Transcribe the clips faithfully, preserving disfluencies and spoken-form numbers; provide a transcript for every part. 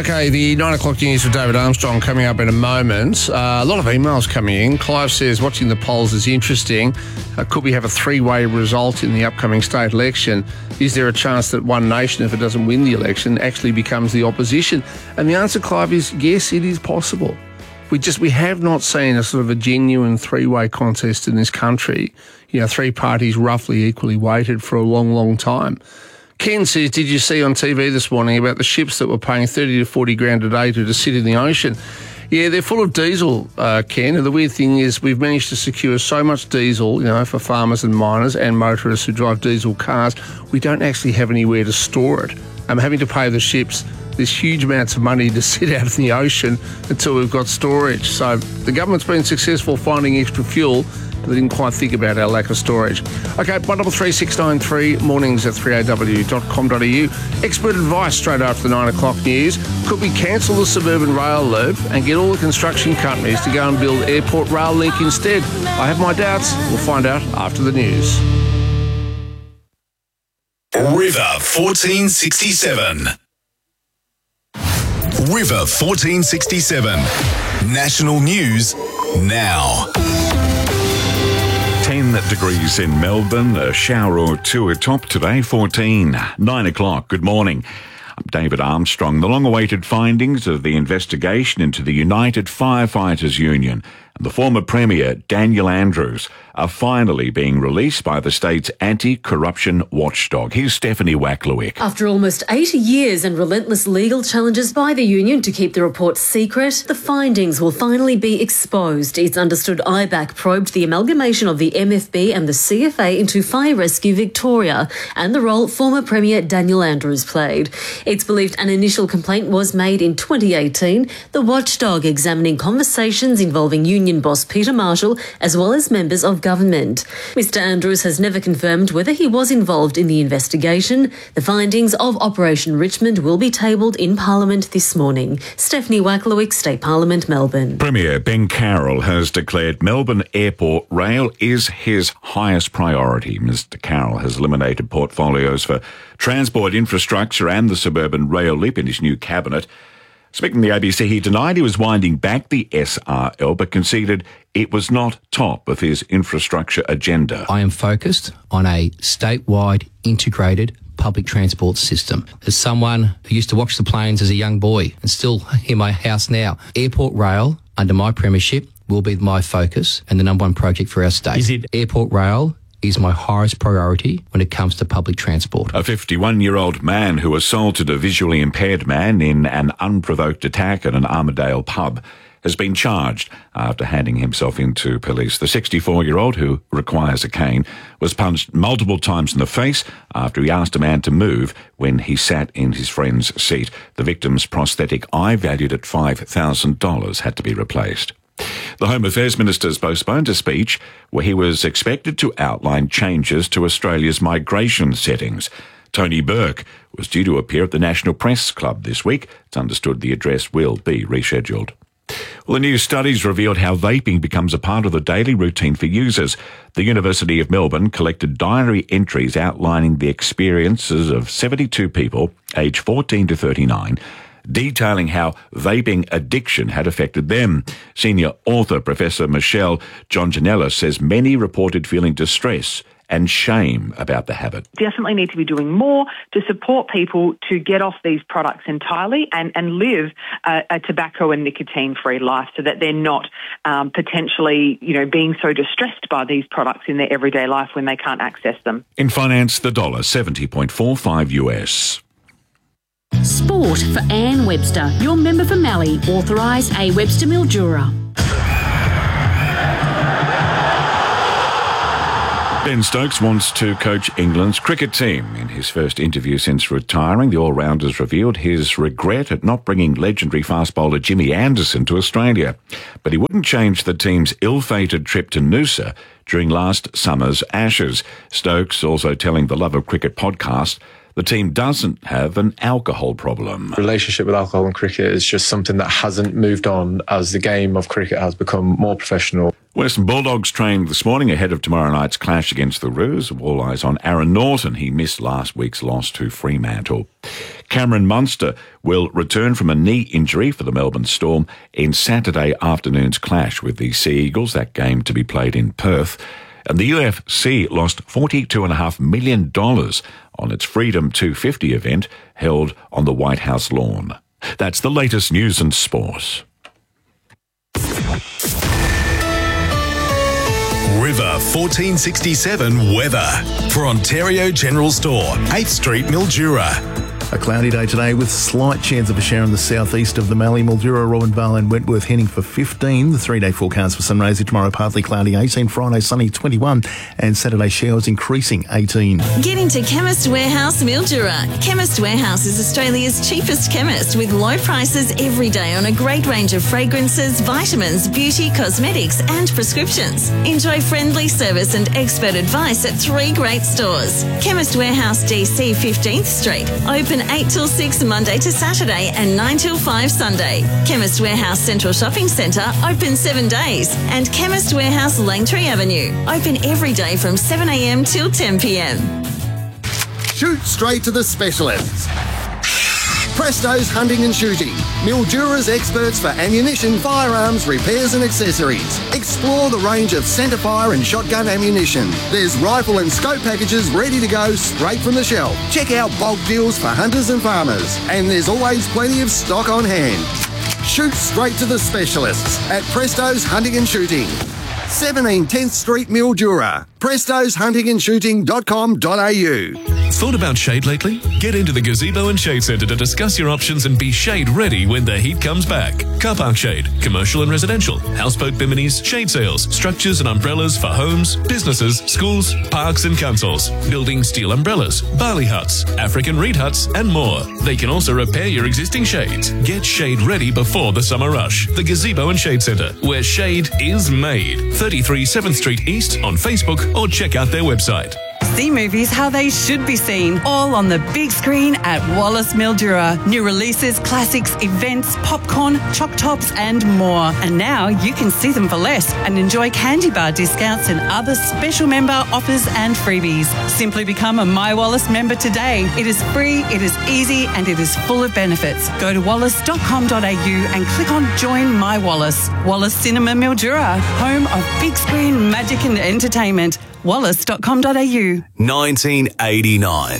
Okay, the nine o'clock news with David Armstrong coming up in a moment. Uh, a lot of emails coming in. Clive says watching the polls is interesting. Uh, could we have a three-way result in the upcoming state election? Is there a chance that One Nation, if it doesn't win the election, actually becomes the opposition? And the answer, Clive, is yes, it is possible. We just we have not seen a sort of a genuine three-way contest in this country. You know, three parties roughly equally weighted for a long, long time. Ken says, did you see on T V this morning about the ships that were paying thirty to forty grand a day to just sit in the ocean? Yeah, they're full of diesel, uh, Ken. And the weird thing is we've managed to secure so much diesel, you know, for farmers and miners and motorists who drive diesel cars, we don't actually have anywhere to store it. I'm having to pay the ships this huge amounts of money to sit out in the ocean until we've got storage. So the government's been successful finding extra fuel, but they didn't quite think about our lack of storage. Okay, one double three six nine three, mornings at three a w dot com dot a u. Expert advice straight after the nine o'clock news. Could we cancel the suburban rail loop and get all the construction companies to go and build Airport Rail Link instead? I have my doubts. We'll find out after the news. River fourteen sixty-seven. River fourteen sixty-seven. National news now. ten degrees in Melbourne, a shower or two atop today, fourteen. nine o'clock, good morning. I'm David Armstrong. The long-awaited findings of the investigation into the United Firefighters Union and the former Premier, Daniel Andrews, are finally being released by the state's anti-corruption watchdog. Here's Stephanie Wacklewick. After almost eighty years and relentless legal challenges by the union to keep the report secret, the findings will finally be exposed. It's understood I B A C probed the amalgamation of the M F B and the C F A into Fire Rescue Victoria and the role former Premier Daniel Andrews played. It's believed an initial complaint was made in twenty eighteen, the watchdog examining conversations involving union boss Peter Marshall as well as members of government. Mister Andrews has never confirmed whether he was involved in the investigation. The findings of Operation Richmond will be tabled in Parliament this morning. Stephanie Wacklewick, State Parliament, Melbourne. Premier Ben Carroll has declared Melbourne Airport Rail is his highest priority. Mister Carroll has eliminated portfolios for transport infrastructure and the suburban rail link in his new cabinet. Speaking to the A B C, he denied he was winding back the S R L, but conceded it was not top of his infrastructure agenda. I am focused on a statewide integrated public transport system. As someone who used to watch the planes as a young boy and still in my house now, Airport Rail, under my premiership, will be my focus and the number one project for our state. Is it Airport Rail is my highest priority when it comes to public transport. A fifty-one-year-old man who assaulted a visually impaired man in an unprovoked attack at an Armadale pub has been charged after handing himself into police. The sixty-four-year-old, who requires a cane, was punched multiple times in the face after he asked a man to move when he sat in his friend's seat. The victim's prosthetic eye, valued at five thousand dollars, had to be replaced. The Home Affairs Minister's postponed a speech where he was expected to outline changes to Australia's migration settings. Tony Burke was due to appear at the National Press Club this week. It's understood the address will be rescheduled. Well, a new study's revealed how vaping becomes a part of the daily routine for users. The University of Melbourne collected diary entries outlining the experiences of seventy-two people, aged fourteen to thirty-nine, detailing how vaping addiction had affected them. Senior author Professor Michelle Jonjanella says many reported feeling distress and shame about the habit. Definitely need to be doing more to support people to get off these products entirely and, and live a, a tobacco and nicotine-free life so that they're not um, potentially, you know, being so distressed by these products in their everyday life when they can't access them. In finance, the dollar seventy point four five U S. Sport for Anne Webster, your member for Mallee, authorised A Webster Mildura. Ben Stokes wants to coach England's cricket team. In his first interview since retiring, the all-rounder's revealed his regret at not bringing legendary fast bowler Jimmy Anderson to Australia. But he wouldn't change the team's ill-fated trip to Noosa during last summer's Ashes. Stokes also telling the Love of Cricket podcast the team doesn't have an alcohol problem. Relationship with alcohol and cricket is just something that hasn't moved on as the game of cricket has become more professional. Western Bulldogs trained this morning ahead of tomorrow night's clash against the Roos. All eyes on Aaron Norton. He missed last week's loss to Fremantle. Cameron Munster will return from a knee injury for the Melbourne Storm in Saturday afternoon's clash with the Sea Eagles, that game to be played in Perth. And the U F C lost forty-two point five million dollars on its Freedom two fifty event held on the White House lawn. That's the latest news and sport. River fourteen sixty-seven weather for Ontario General Store, eighth Street, Mildura. A cloudy day today with slight chance of a shower in the southeast of the Mallee, Mildura, Robinvale and Wentworth heading for fifteen. The three-day forecast for Sunraysia tomorrow partly cloudy eighteen, Friday sunny twenty-one and Saturday showers increasing eighteen. Get into Chemist Warehouse Mildura. Chemist Warehouse is Australia's cheapest chemist with low prices every day on a great range of fragrances, vitamins, beauty, cosmetics and prescriptions. Enjoy friendly service and expert advice at three great stores. Chemist Warehouse D C, fifteenth Street. Open eight till six Monday to Saturday and nine till five Sunday. Chemist Warehouse Central Shopping Centre open seven days. And Chemist Warehouse Langtree Avenue open every day from seven a m till ten p m. Shoot straight to the specialists. Presto's Hunting and Shooting. Mildura's experts for ammunition, firearms, repairs and accessories. Explore the range of centerfire and shotgun ammunition. There's rifle and scope packages ready to go straight from the shelf. Check out bulk deals for hunters and farmers. And there's always plenty of stock on hand. Shoot straight to the specialists at Presto's Hunting and Shooting. seventeen tenth Street, Mildura. prestos hunting and shooting dot com dot a u. Thought about shade lately? Get into the Gazebo and Shade Centre to discuss your options and be shade ready when the heat comes back. Car park shade, commercial and residential, houseboat biminis, shade sails, structures and umbrellas for homes, businesses, schools, parks and councils, building steel umbrellas, barley huts, African reed huts and more. They can also repair your existing shades. Get shade ready before the summer rush. The Gazebo and Shade Centre, where shade is made. thirty-three seventh Street East on Facebook or check out their website. See movies how they should be seen, all on the big screen at Wallace Mildura. New releases, classics, events, popcorn, choc tops and more. And now you can see them for less and enjoy candy bar discounts and other special member offers and freebies. Simply become a My Wallace member today. It is free, it is easy and it is full of benefits. Go to wallace dot com dot a u and click on Join My Wallace. Wallace Cinema Mildura, home of big screen magic and entertainment. wallace dot com dot a u. nineteen eighty-nine.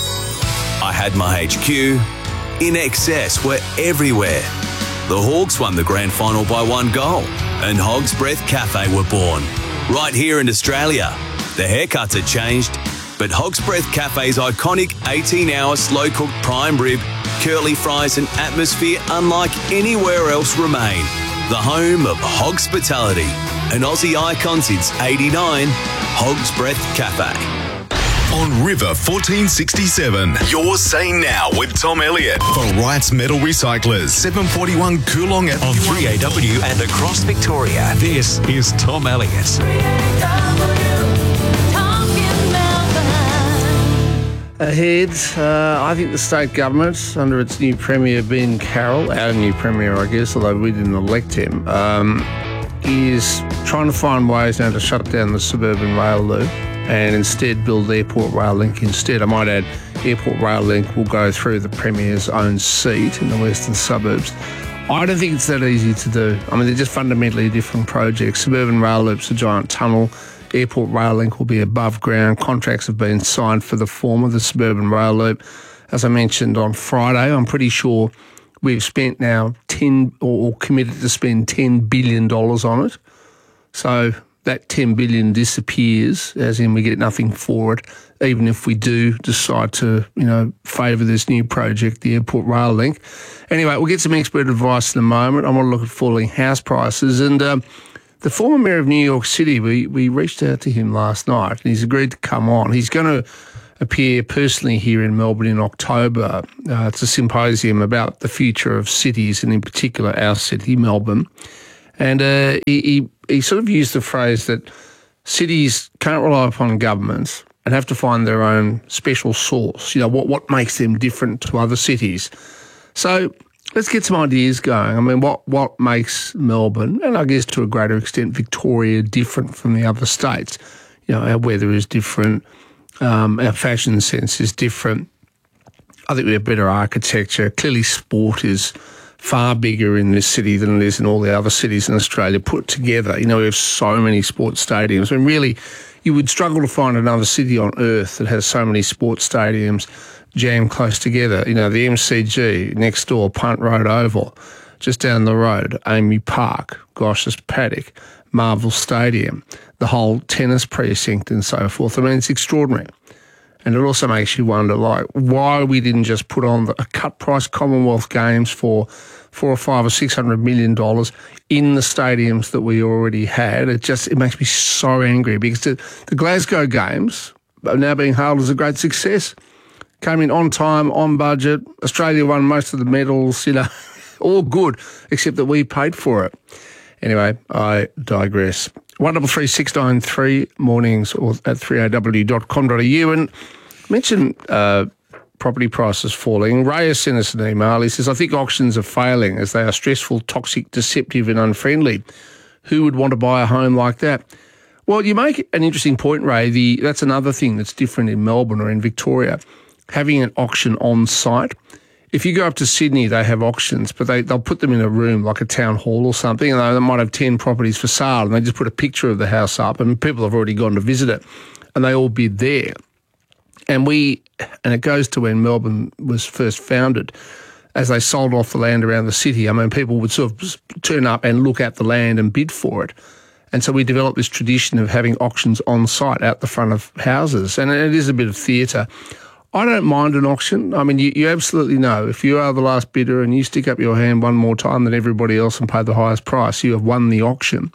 I had my H Q. In excess were everywhere. The Hawks won the grand final by one goal, and Hog's Breath Cafe were born. Right here in Australia. The haircuts had changed, but Hog's Breath Cafe's iconic eighteen hour slow-cooked prime rib, curly fries and atmosphere unlike anywhere else remain. The home of Hogspitality, an Aussie icon since eighty-nine, Hog's Breath Cafe. On River fourteen sixty-seven, you're saying now with Tom Elliott for Wright's Metal Recyclers, seven forty-one Coolong at on three A W and across Victoria. This is Tom Elliott. Ahead, uh, I think the state government, under its new Premier, Ben Carroll, our new Premier, I guess, although we didn't elect him, um, is trying to find ways now to shut down the suburban rail loop and instead build Airport Rail Link instead. I might add, Airport Rail Link will go through the Premier's own seat in the western suburbs. I don't think it's that easy to do. I mean, they're just fundamentally different projects. Suburban rail loop's a giant tunnel. Airport Rail Link will be above ground. Contracts have been signed for the former, the suburban rail loop. As I mentioned on Friday, I'm pretty sure we've spent now ten or committed to spend ten billion dollars on it. So that ten billion dollars disappears, as in we get nothing for it, even if we do decide to, you know, favour this new project, the Airport Rail Link. Anyway, we'll get some expert advice in a moment. I want to look at falling house prices. And um, the former mayor of New York City, we, we reached out to him last night and he's agreed to come on. He's going to appear personally here in Melbourne in October. Uh, it's a symposium about the future of cities and in particular our city, Melbourne. And uh, he, he, he sort of used the phrase that cities can't rely upon governments and have to find their own special sauce, you know, what, what makes them different to other cities. So let's get some ideas going. I mean, what, what makes Melbourne, and I guess to a greater extent Victoria, different from the other states? You know, our weather is different, um, our fashion sense is different. I think we have better architecture. Clearly sport is far bigger in this city than it is in all the other cities in Australia put together. You know, we have so many sports stadiums, and really you would struggle to find another city on earth that has so many sports stadiums jammed close together. You know, the M C G next door, Punt Road Oval, just down the road, Amy Park, Gosh's Paddock, Marvel Stadium, the whole tennis precinct and so forth. I mean, it's extraordinary. And it also makes you wonder, like, why we didn't just put on the, a cut-price Commonwealth Games for four or five or six hundred million dollars in the stadiums that we already had. It just it makes me so angry because the, the Glasgow Games are now being hailed as a great success. Came in on time, on budget. Australia won most of the medals, you know, all good, except that we paid for it. Anyway, I digress. one double three six nine three mornings or at three a w dot com dot a u. And mentioned uh, property prices falling. Ray has sent us an email. He says, I think auctions are failing as they are stressful, toxic, deceptive and unfriendly. Who would want to buy a home like that? Well, you make an interesting point, Ray. The, that's another thing that's different in Melbourne or in Victoria, having an auction on site. If you go up to Sydney, they have auctions, but they, they'll put them in a room like a town hall or something, and they might have ten properties for sale, and they just put a picture of the house up, and people have already gone to visit it, and they all bid there. And we, and it goes to when Melbourne was first founded, as they sold off the land around the city. I mean, people would sort of turn up and look at the land and bid for it. And so we developed this tradition of having auctions on site out the front of houses, and it is a bit of theatre. I don't mind an auction. I mean, you, you absolutely know if you are the last bidder and you stick up your hand one more time than everybody else and pay the highest price, you have won the auction.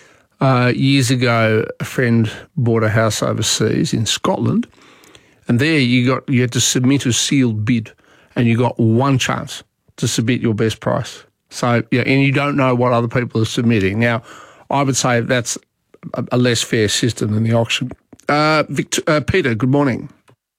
Uh, years ago, a friend bought a house overseas in Scotland, and there you got you had to submit a sealed bid, and you got one chance to submit your best price. So, yeah, and you don't know what other people are submitting. Now, I would say that's a, a less fair system than the auction. Uh, Victor, uh, Peter, good morning.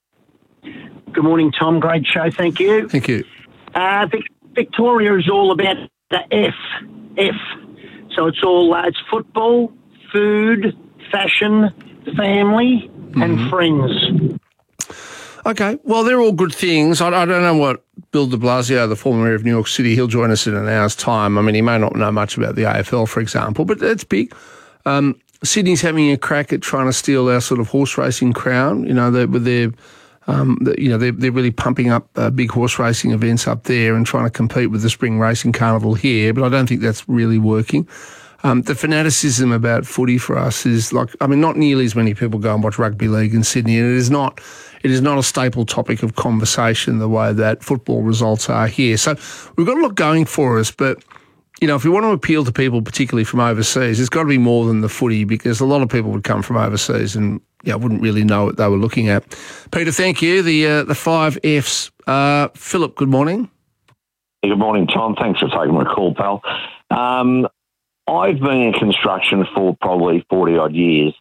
Good morning, Tom. Great show. Thank you. Thank you. Uh, Vic- Victoria is all about the F. F. So it's all, uh, it's football, food, fashion, family, mm-hmm. and friends. Okay. Well, they're all good things. I, I don't know what Bill de Blasio, the former mayor of New York City, he'll join us in an hour's time. I mean, he may not know much about the A F L, for example, but that's big. Um, Sydney's having a crack at trying to steal our sort of horse racing crown, you know, with their... Um, the, you know, they're, they're really pumping up uh, big horse racing events up there and trying to compete with the Spring Racing Carnival here, but I don't think that's really working. Um, the fanaticism about footy for us is like, I mean, not nearly as many people go and watch rugby league in Sydney, and it is not, it is not a staple topic of conversation the way that football results are here. So we've got a lot going for us, but, you know, if we want to appeal to people, particularly from overseas, it's got to be more than the footy, because a lot of people would come from overseas and, yeah, wouldn't really know what they were looking at. Peter, thank you. The uh, the five Fs. Uh, Philip, good morning. Good morning, Tom. Thanks for taking my call, pal. Um, I've been in construction for probably forty-odd years,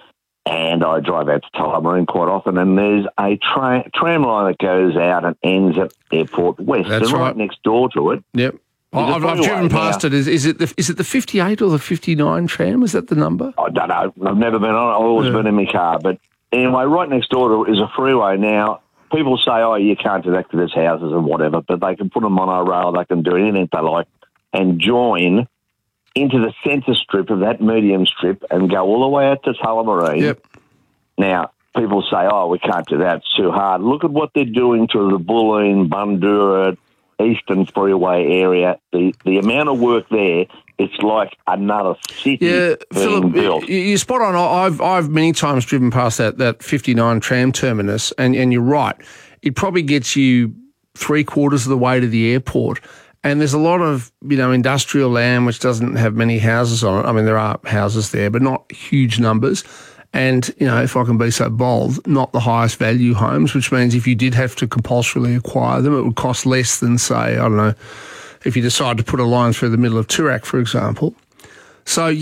and I drive out to Tullamarine quite often, and there's a tra- tram line that goes out and ends at Airport West. That's and right. right next door to it. Yep. I've, I've driven past it. Is, is it the is it the fifty-eight or the fifty-nine tram? Is that the number? I don't know. I've never been on it. I've always yeah. been in my car. But anyway, right next door to it is a freeway. Now, people say, oh, you can't do that to these houses and whatever, but they can put them on a rail. They can do anything they like and join into the centre strip of that medium strip and go all the way out to Tullamarine. Yep. Now, people say, oh, we can't do that. It's too hard. Look at what they're doing to the Bulleen, Bundoora, Eastern Freeway area. The the amount of work there, it's like another city yeah, being Philip, built. You're spot on. I've I've many times driven past that that fifty-nine tram terminus, and, and you're right. It probably gets you three quarters of the way to the airport. And there's a lot of, you know, industrial land which doesn't have many houses on it. I mean, there are houses there, but not huge numbers. And, you know, if I can be so bold, not the highest value homes, which means if you did have to compulsorily acquire them, it would cost less than, say, I don't know, if you decide to put a line through the middle of Toorak, for example. So,